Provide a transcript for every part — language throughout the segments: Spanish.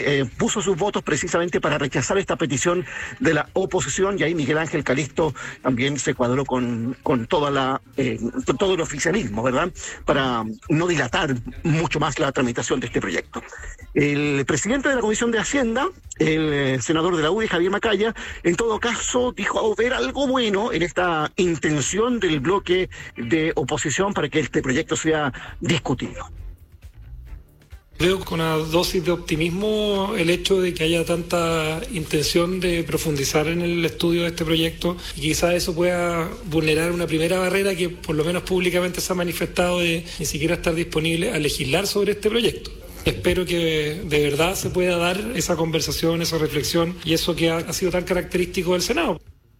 puso sus votos precisamente para rechazar esta petición de la oposición, y ahí Miguel Ángel Calisto también se cuadró con todo el oficialismo, ¿verdad?, para no dilatar mucho más la tramitación de este proyecto. El presidente de la Comisión de Hacienda, el senador de la UDI, Javier Macaya, en todo caso dijo ver algo bueno en esta intención del bloque de oposición para que este proyecto sea discutido. Veo con una dosis de optimismo el hecho de que haya tanta intención de profundizar en el estudio de este proyecto, y quizás eso pueda vulnerar una primera barrera que por lo menos públicamente se ha manifestado de ni siquiera estar disponible a legislar sobre este proyecto. Espero que de verdad se pueda dar esa conversación, esa reflexión y eso que ha sido tan característico del Senado.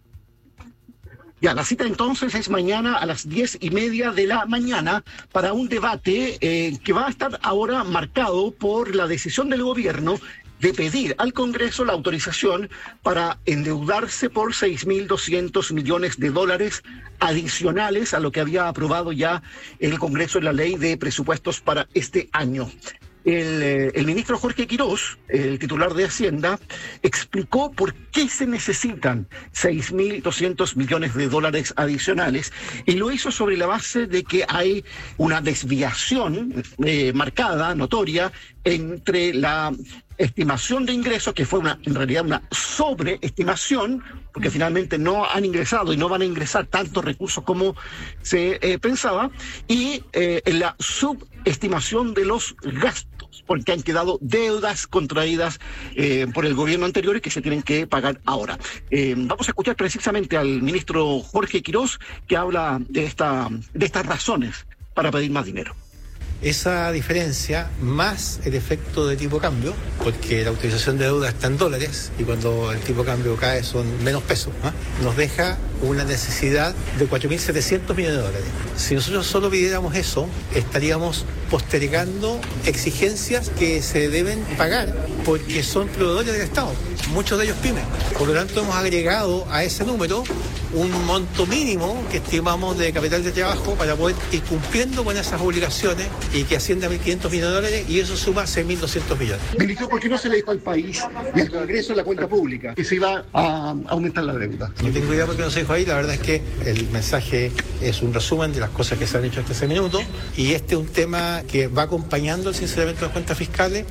Ya, la cita entonces es mañana a las 10:30 de la mañana para un debate que va a estar ahora marcado por la decisión del gobierno de pedir al Congreso la autorización para endeudarse por $6.200 millones adicionales a lo que había aprobado ya el Congreso en la ley de presupuestos para este año. El ministro Jorge Quirós, el titular de Hacienda, explicó por qué se necesitan $6.200 millones adicionales, y lo hizo sobre la base de que hay una desviación marcada, notoria, entre la estimación de ingresos, que fue en realidad una sobreestimación, porque finalmente no han ingresado y no van a ingresar tantos recursos como se pensaba, y en la subestimación de los gastos, porque han quedado deudas contraídas por el gobierno anterior y que se tienen que pagar ahora. Vamos a escuchar precisamente al ministro Jorge Quirós, que habla de estas razones para pedir más dinero. Esa diferencia, más el efecto de tipo cambio, porque la utilización de deuda está en dólares y cuando el tipo cambio cae son menos pesos, nos deja una necesidad de $4.700 millones. Si nosotros solo pidiéramos eso, estaríamos postergando exigencias que se deben pagar porque son proveedores del Estado, muchos de ellos pymes. Por lo tanto, hemos agregado a ese número un monto mínimo que estimamos de capital de trabajo para poder ir cumpliendo con esas obligaciones y que ascienda a $1.500 millones y eso suma $6.200 millones. Ministro, ¿por qué no se le dijo al país y al Congreso en la cuenta pública que se iba a aumentar la deuda? No tengo idea por qué no se dijo ahí, la verdad es que el mensaje es un resumen de las cosas que se han hecho hasta ese minuto y este es un tema que va acompañando el sinceramiento de las cuentas fiscales.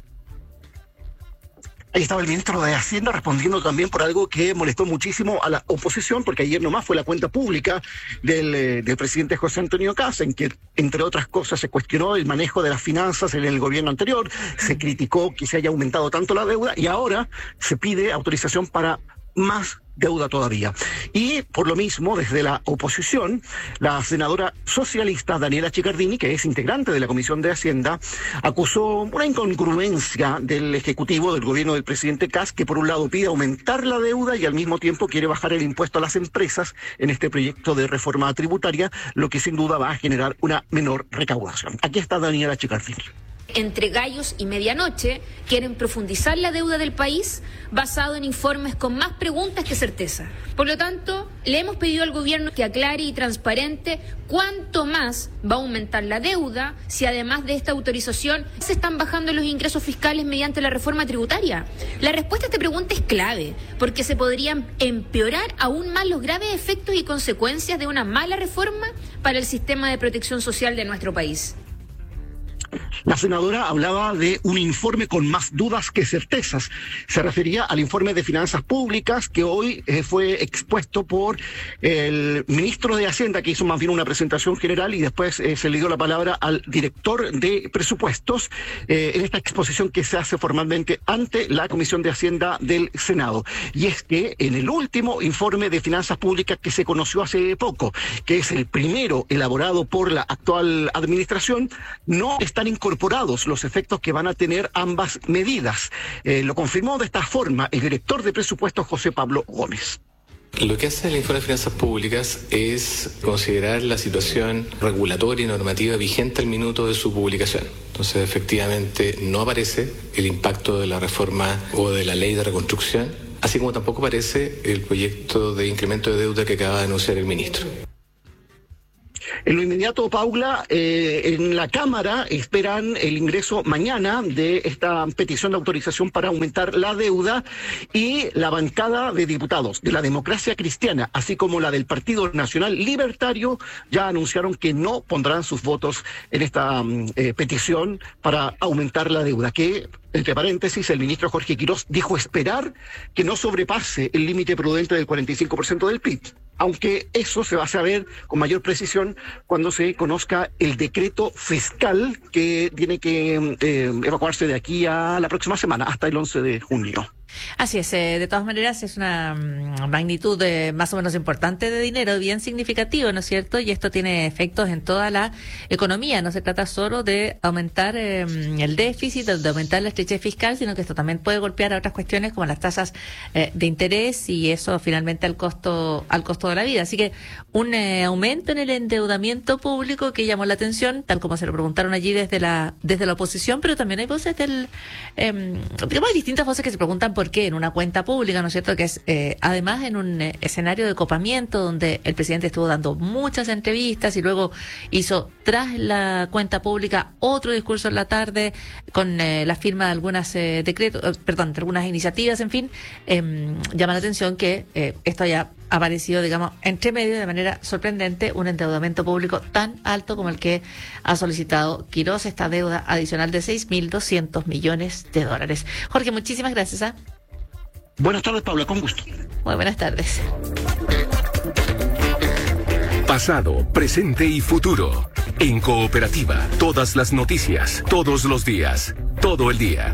Ahí estaba el ministro de Hacienda respondiendo también por algo que molestó muchísimo a la oposición, porque ayer nomás fue la cuenta pública del presidente José Antonio Kast, en que, entre otras cosas, se cuestionó el manejo de las finanzas en el gobierno anterior, se criticó que se haya aumentado tanto la deuda y ahora se pide autorización para más deuda todavía. Y por lo mismo, desde la oposición, la senadora socialista Daniela Chiccardini, que es integrante de la Comisión de Hacienda, acusó una incongruencia del Ejecutivo, del gobierno del presidente Kast, que por un lado pide aumentar la deuda y al mismo tiempo quiere bajar el impuesto a las empresas en este proyecto de reforma tributaria, lo que sin duda va a generar una menor recaudación. Aquí está Daniela Chiccardini. Entre gallos y medianoche quieren profundizar la deuda del país basado en informes con más preguntas que certeza. Por lo tanto, le hemos pedido al gobierno que aclare y transparente cuánto más va a aumentar la deuda si además de esta autorización se están bajando los ingresos fiscales mediante la reforma tributaria. La respuesta a esta pregunta es clave, porque se podrían empeorar aún más los graves efectos y consecuencias de una mala reforma para el sistema de protección social de nuestro país. La senadora hablaba de un informe con más dudas que certezas. Se refería al informe de finanzas públicas que hoy fue expuesto por el ministro de Hacienda, que hizo más bien una presentación general y después se le dio la palabra al director de presupuestos en esta exposición que se hace formalmente ante la Comisión de Hacienda del Senado. Y es que en el último informe de finanzas públicas que se conoció hace poco, que es el primero elaborado por la actual administración, no están incorporados los efectos que van a tener ambas medidas. Lo confirmó de esta forma el director de presupuestos, José Pablo Gómez. Lo que hace el informe de finanzas públicas es considerar la situación regulatoria y normativa vigente al minuto de su publicación. Entonces, efectivamente, no aparece el impacto de la reforma o de la ley de reconstrucción, así como tampoco aparece el proyecto de incremento de deuda que acaba de anunciar el ministro. En lo inmediato, Paula, en la Cámara esperan el ingreso mañana de esta petición de autorización para aumentar la deuda, y la bancada de diputados de la Democracia Cristiana, así como la del Partido Nacional Libertario, ya anunciaron que no pondrán sus votos en esta petición para aumentar la deuda, que, entre paréntesis, el ministro Jorge Quirós dijo esperar que no sobrepase el límite prudente del 45% del PIB, aunque eso se va a saber con mayor precisión cuando se conozca el decreto fiscal que tiene que evacuarse de aquí a la próxima semana, hasta el 11 de junio. Así es, de todas maneras es una magnitud más o menos importante de dinero, bien significativo, ¿no es cierto? Y esto tiene efectos en toda la economía. No se trata solo de aumentar el déficit, de aumentar la estrechez fiscal, sino que esto también puede golpear a otras cuestiones como las tasas de interés, y eso finalmente al costo de la vida. Así que un aumento en el endeudamiento público que llamó la atención, tal como se lo preguntaron allí desde la oposición, pero también hay voces hay distintas voces que se preguntan por qué en una cuenta pública, ¿no es cierto?, que es además en un escenario de copamiento donde el presidente estuvo dando muchas entrevistas y luego hizo tras la cuenta pública otro discurso en la tarde con la firma de algunas de algunas iniciativas, en fin, llama la atención que esto haya aparecido, digamos, entre medio de manera sorprendente un endeudamiento público tan alto como el que ha solicitado Quirós, esta deuda adicional de $6.200 millones. Jorge, muchísimas gracias. Buenas tardes, Paula, con gusto. Muy buenas tardes. Pasado, presente y futuro. En Cooperativa, todas las noticias, todos los días, todo el día.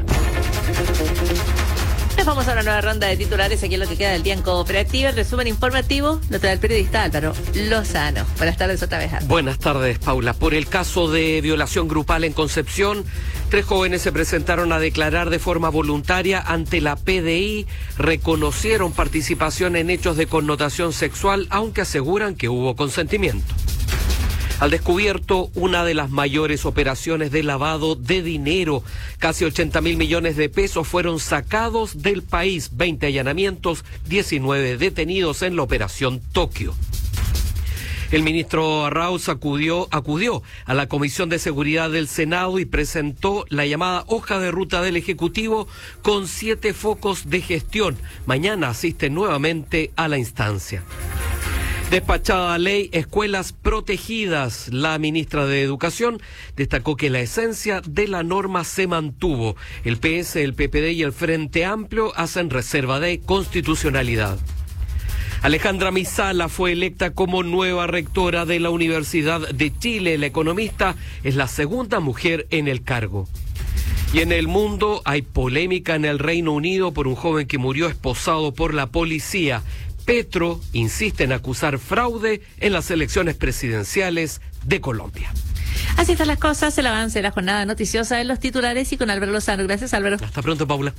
Nos vamos a una nueva ronda de titulares aquí en lo que queda del día en Cooperativa. El resumen informativo lo trae el periodista Álvaro Lozano. Buenas tardes otra vez, Álvaro. Buenas tardes, Paula. Por el caso de violación grupal en Concepción, 3 jóvenes se presentaron a declarar de forma voluntaria ante la PDI. Reconocieron participación en hechos de connotación sexual, aunque aseguran que hubo consentimiento. Al descubierto una de las mayores operaciones de lavado de dinero. Casi 80.000 millones de pesos fueron sacados del país. 20 allanamientos, 19 detenidos en la operación Tokio. El ministro Arauz acudió a la Comisión de Seguridad del Senado y presentó la llamada hoja de ruta del Ejecutivo con 7 focos de gestión. Mañana asiste nuevamente a la instancia. Despachada ley escuelas protegidas, la ministra de Educación destacó que la esencia de la norma se mantuvo. El PS, el PPD y el Frente Amplio hacen reserva de constitucionalidad. Alejandra Misala fue electa como nueva rectora de la Universidad de Chile. La economista es la segunda mujer en el cargo. Y en el mundo hay polémica en el Reino Unido por un joven que murió esposado por la policía. Petro insiste en acusar fraude en las elecciones presidenciales de Colombia. Así están las cosas, el avance de la jornada noticiosa en los titulares y con Álvaro Lozano. Gracias, Álvaro. Hasta pronto, Paula.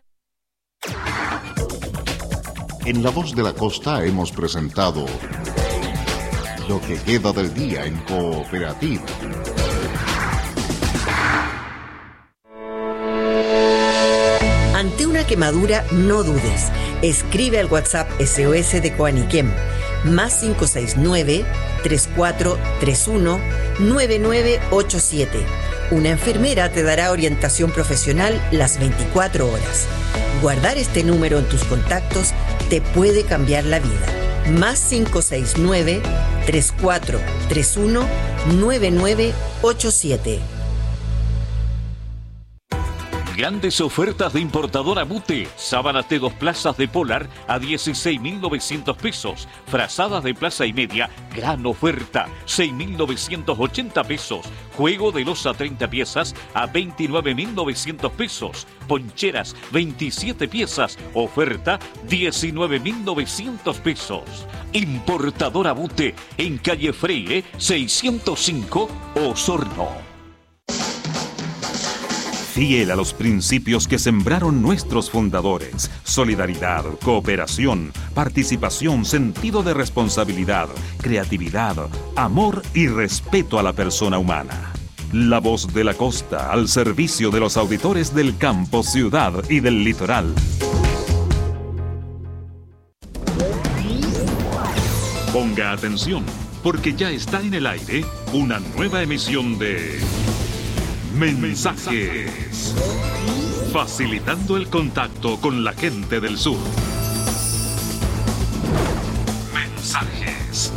En La Voz de la Costa hemos presentado Lo que queda del día en Cooperativa. Ante una quemadura, no dudes. Escribe al WhatsApp SOS de Coaniquem, más 569-3431-9987. Una enfermera te dará orientación profesional las 24 horas. Guardar este número en tus contactos te puede cambiar la vida. Más 569-3431-9987. Grandes ofertas de importadora Bute. Sábanas de 2 plazas de Polar a 16.900 pesos. Frazadas de plaza y media, gran oferta, 6.980 pesos. Juego de loza 30 piezas a 29.900 pesos. Poncheras 27 piezas, oferta 19.900 pesos. Importadora Bute en calle Freire 605 Osorno. Fiel a los principios que sembraron nuestros fundadores: solidaridad, cooperación, participación, sentido de responsabilidad, creatividad, amor y respeto a la persona humana. La Voz de la Costa, al servicio de los auditores del campo, ciudad y del litoral. Ponga atención. porque ya está en el aire una nueva emisión de Mensajes, facilitando el contacto con la gente del sur. Mensajes.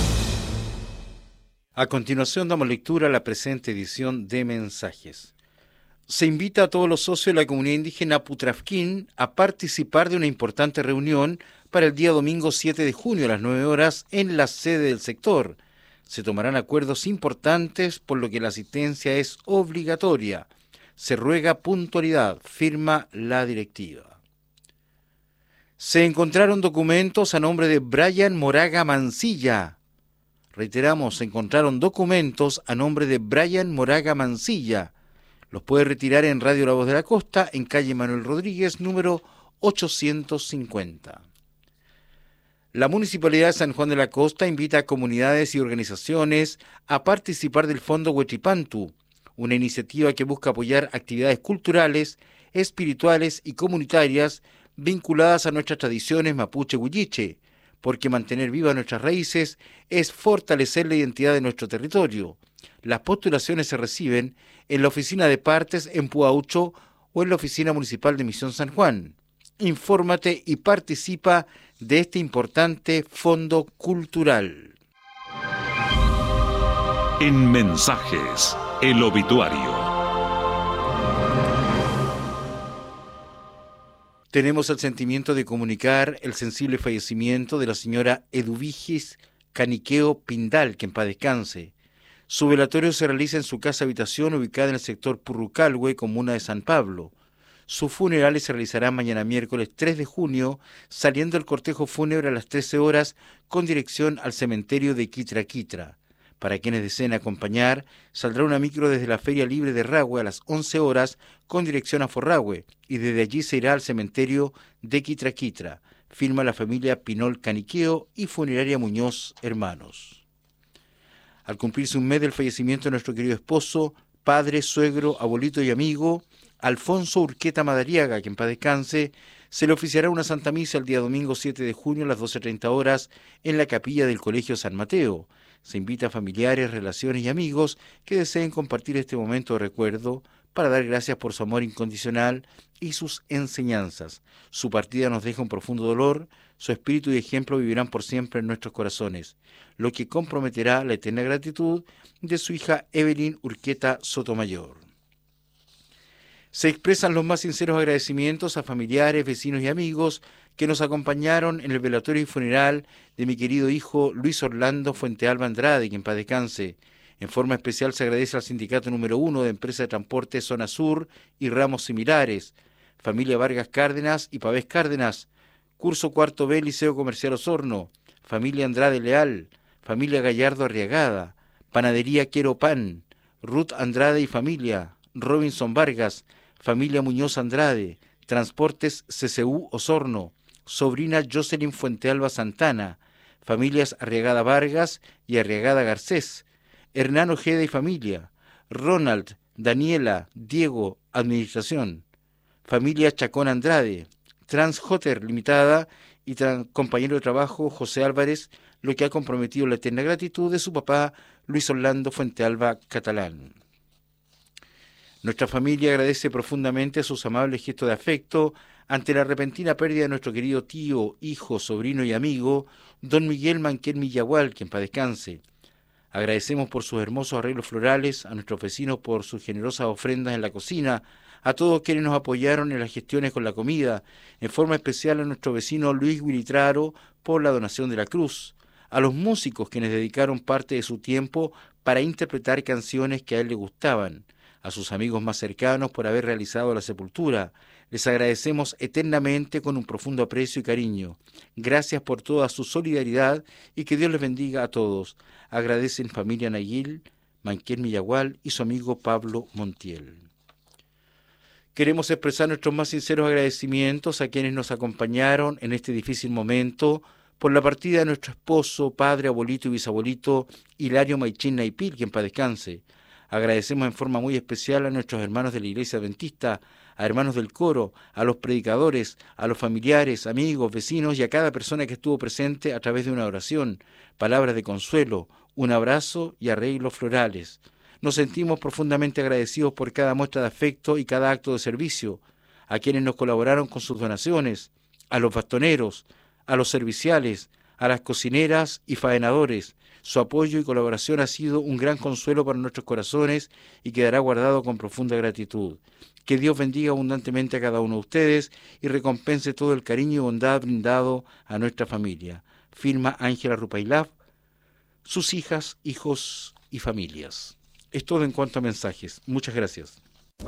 A continuación damos lectura a la presente edición de Mensajes. Se invita a todos los socios de la comunidad indígena Putrafquín a participar de una importante reunión para el día domingo 7 de junio a las 9 horas en la sede del sector. Se tomarán acuerdos importantes, por lo que la asistencia es obligatoria. Se ruega puntualidad, firma la directiva. Se encontraron documentos a nombre de Brian Moraga Mancilla. Reiteramos, se encontraron documentos a nombre de Brian Moraga Mancilla. Los puede retirar en Radio La Voz de la Costa, en calle Manuel Rodríguez, número 850. La Municipalidad de San Juan de la Costa invita a comunidades y organizaciones a participar del Fondo Huechipantu, una iniciativa que busca apoyar actividades culturales, espirituales y comunitarias vinculadas a nuestras tradiciones mapuche-huilliche, porque mantener vivas nuestras raíces es fortalecer la identidad de nuestro territorio. Las postulaciones se reciben en la oficina de partes en Puaucho o en la oficina municipal de Misión San Juan. Infórmate y participa de este importante fondo cultural. En Mensajes, el obituario. Tenemos el sentimiento de comunicar el sensible fallecimiento de la señora Eduvigis Caniqueo Pindal, que en paz descanse. Su velatorio se realiza en su casa habitación ubicada en el sector Purrucalhue, comuna de San Pablo. Sus funerales se realizarán mañana miércoles 3 de junio, saliendo el cortejo fúnebre a las 13 horas con dirección al cementerio de Quitra. Para quienes deseen acompañar, saldrá una micro desde la Feria Libre de Rahue a las 11 horas con dirección a Forrahue y desde allí se irá al cementerio de Quitra. Firma la familia Pinol Caniqueo y Funeraria Muñoz Hermanos. Al cumplirse un mes del fallecimiento de nuestro querido esposo, padre, suegro, abuelito y amigo, Alfonso Urqueta Madariaga, que en paz descanse, se le oficiará una Santa Misa el día domingo 7 de junio a las 12:30 horas en la capilla del Colegio San Mateo. Se invita a familiares, relaciones y amigos que deseen compartir este momento de recuerdo para dar gracias por su amor incondicional y sus enseñanzas. Su partida nos deja un profundo dolor, su espíritu y ejemplo vivirán por siempre en nuestros corazones, lo que comprometerá la eterna gratitud de su hija Evelyn Urqueta Sotomayor. Se expresan los más sinceros agradecimientos a familiares, vecinos y amigos que nos acompañaron en el velatorio y funeral de mi querido hijo Luis Orlando Fuentealba Andrade, que en paz descanse. En forma especial se agradece al Sindicato número 1 de Empresa de Transporte Zona Sur y ramos similares, familia Vargas Cárdenas y Pavés Cárdenas, curso cuarto B Liceo Comercial Osorno, familia Andrade Leal, familia Gallardo Arriagada, Panadería Quiero Pan, Ruth Andrade y familia, Robinson Vargas, familia Muñoz Andrade, Transportes CCU Osorno, sobrina Jocelyn Fuentealba Santana, familias Arriagada Vargas y Arriagada Garcés, Hernán Ojeda y familia, Ronald, Daniela, Diego, Administración, familia Chacón Andrade, Transhotter Limitada y compañero de trabajo José Álvarez, lo que ha comprometido la eterna gratitud de su papá Luis Orlando Fuentealba Catalán. Nuestra familia agradece profundamente sus amables gestos de afecto ante la repentina pérdida de nuestro querido tío, hijo, sobrino y amigo, don Miguel Manquén Millagual, que en paz descanse. Agradecemos por sus hermosos arreglos florales, a nuestros vecinos por sus generosas ofrendas en la cocina, a todos quienes nos apoyaron en las gestiones con la comida, en forma especial a nuestro vecino Luis Wilitraro por la donación de la cruz, a los músicos quienes dedicaron parte de su tiempo para interpretar canciones que a él le gustaban, a sus amigos más cercanos por haber realizado la sepultura. Les agradecemos eternamente con un profundo aprecio y cariño. Gracias por toda su solidaridad y que Dios les bendiga a todos. Agradecen familia Nayil, Manquén Millagual y su amigo Pablo Montiel. Queremos expresar nuestros más sinceros agradecimientos a quienes nos acompañaron en este difícil momento por la partida de nuestro esposo, padre, abuelito y bisabuelito Hilario Maichín Naipil, que en paz descanse. Agradecemos en forma muy especial a nuestros hermanos de la Iglesia Adventista, a hermanos del coro, a los predicadores, a los familiares, amigos, vecinos y a cada persona que estuvo presente a través de una oración, palabras de consuelo, un abrazo y arreglos florales. Nos sentimos profundamente agradecidos por cada muestra de afecto y cada acto de servicio, a quienes nos colaboraron con sus donaciones, a los bastoneros, a los serviciales, a las cocineras y faenadores. Su apoyo y colaboración ha sido un gran consuelo para nuestros corazones y quedará guardado con profunda gratitud. Que Dios bendiga abundantemente a cada uno de ustedes y recompense todo el cariño y bondad brindado a nuestra familia. Firma Ángela Rupailaf, sus hijas, hijos y familias. Es todo en cuanto a mensajes. Muchas gracias.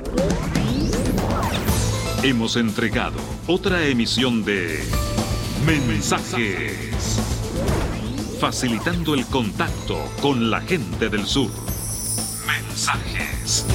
Hemos entregado otra emisión de Mensajes, facilitando el contacto con la gente del sur. Mensajes.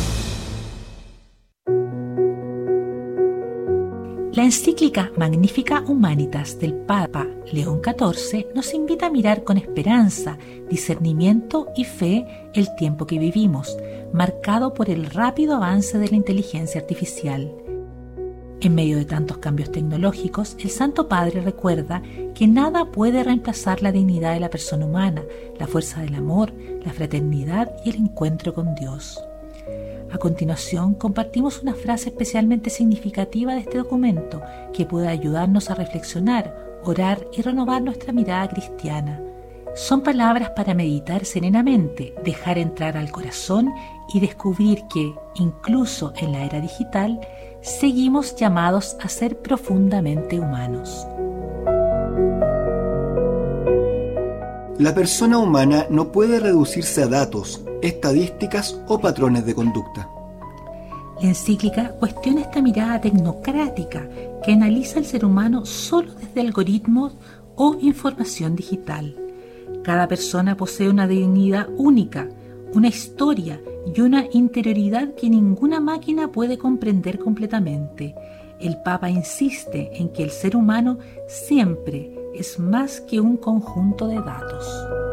La encíclica Magnificat Humanitas del Papa León XIV nos invita a mirar con esperanza, discernimiento y fe el tiempo que vivimos, marcado por el rápido avance de la inteligencia artificial. En medio de tantos cambios tecnológicos, el Santo Padre recuerda que nada puede reemplazar la dignidad de la persona humana, la fuerza del amor, la fraternidad y el encuentro con Dios. A continuación, compartimos una frase especialmente significativa de este documento que puede ayudarnos a reflexionar, orar y renovar nuestra mirada cristiana. Son palabras para meditar serenamente, dejar entrar al corazón y descubrir que, incluso en la era digital, seguimos llamados a ser profundamente humanos. La persona humana no puede reducirse a datos, estadísticas o patrones de conducta. La encíclica cuestiona esta mirada tecnocrática que analiza al ser humano solo desde algoritmos o información digital. Cada persona posee una dignidad única, una historia y una interioridad que ninguna máquina puede comprender completamente. El Papa insiste en que el ser humano siempre es más que un conjunto de datos.